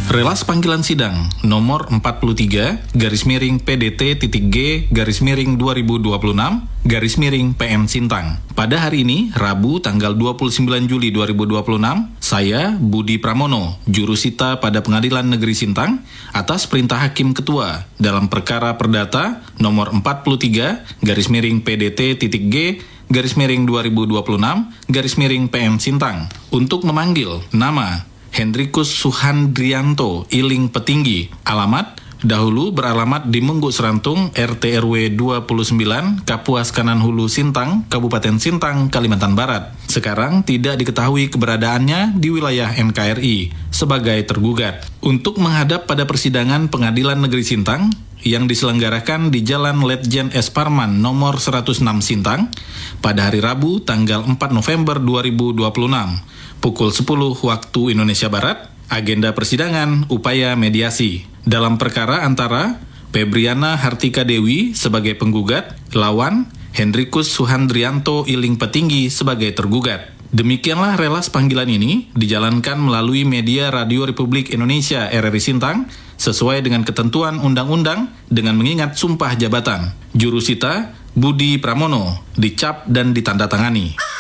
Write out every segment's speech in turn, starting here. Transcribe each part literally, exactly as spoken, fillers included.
Relas panggilan sidang nomor empat puluh tiga garis miring P D T titik G garis miring dua ribu dua puluh enam garis miring P N Sintang. Pada hari ini, Rabu tanggal dua puluh sembilan Juli dua ribu dua puluh enam, saya Budi Pramono, jurusita pada Pengadilan Negeri Sintang atas perintah Hakim Ketua dalam perkara perdata nomor empat puluh tiga garis miring P D T titik G garis miring dua ribu dua puluh enam garis miring P N Sintang untuk memanggil nama Hendrikus Suhandrianto Iling Petinggi, alamat dahulu beralamat di Munggu Serantung, R T R W dua puluh sembilan, Kapuas Kanan Hulu Sintang, Kabupaten Sintang, Kalimantan Barat. Sekarang tidak diketahui keberadaannya di wilayah N K R I sebagai tergugat. Untuk menghadap pada persidangan Pengadilan Negeri Sintang yang diselenggarakan di Jalan Letjen S. Parman nomor seratus enam Sintang pada hari Rabu tanggal empat November dua ribu dua puluh enam. Pukul sepuluh waktu Indonesia Barat, agenda persidangan upaya mediasi dalam perkara antara Febriana Hartika Dewi sebagai penggugat, lawan Hendrikus Suhandrianto Iling Petinggi sebagai tergugat. Demikianlah relas panggilan ini dijalankan melalui media Radio Republik Indonesia R R I Sintang sesuai dengan ketentuan undang-undang dengan mengingat sumpah jabatan. Jurusita Budi Pramono, dicap dan ditandatangani.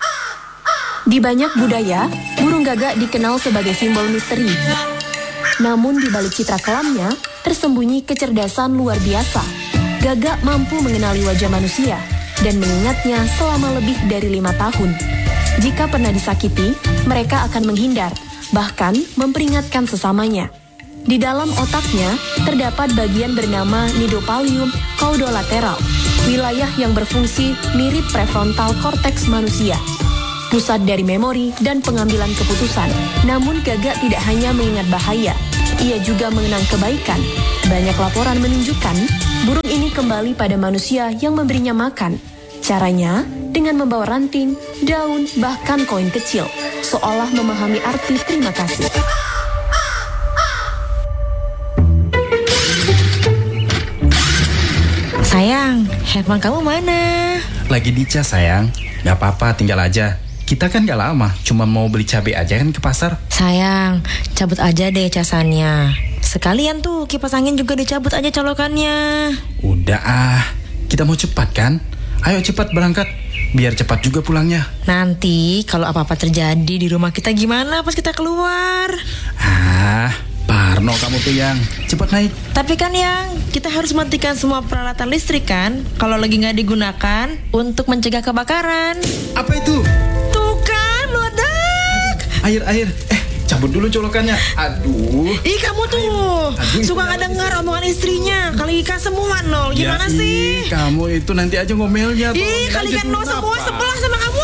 Di banyak budaya, burung gagak dikenal sebagai simbol misteri. Namun di balik citra kelamnya, tersembunyi kecerdasan luar biasa. Gagak mampu mengenali wajah manusia dan mengingatnya selama lebih dari lima tahun. Jika pernah disakiti, mereka akan menghindar, bahkan memperingatkan sesamanya. Di dalam otaknya, terdapat bagian bernama nidopallium caudolateral, wilayah yang berfungsi mirip prefrontal cortex manusia, pusat dari memori dan pengambilan keputusan. Namun gagak tidak hanya mengingat bahaya, ia juga mengenang kebaikan. Banyak laporan menunjukkan burung ini kembali pada manusia yang memberinya makan. Caranya dengan membawa ranting, daun, bahkan koin kecil, seolah memahami arti terima kasih. Sayang, handphone kamu mana? Lagi dicas sayang, gak apa-apa tinggal aja. Kita kan gak lama, cuma mau beli cabai aja kan ke pasar. Sayang, cabut aja deh casannya. Sekalian tuh kipas angin juga dicabut aja colokannya. Udah ah, kita mau cepat kan? Ayo cepat berangkat, biar cepat juga pulangnya. Nanti kalau apa-apa terjadi di rumah kita gimana pas kita keluar? Ah, Parno kamu tuh yang cepat naik. Tapi kan yang kita harus matikan semua peralatan listrik kan kalau lagi nggak digunakan untuk mencegah kebakaran. Apa itu? Tuh kan meledak. Air air. Eh cabut dulu colokannya. Aduh. Ih kamu tuh Aduh, suka nggak dengar omongan istrinya. Kali ikan semua nol. Gimana ya, sih? Ih, kamu itu nanti aja ngomelnya. Ih kali ikan nol semua sebelah sama kamu.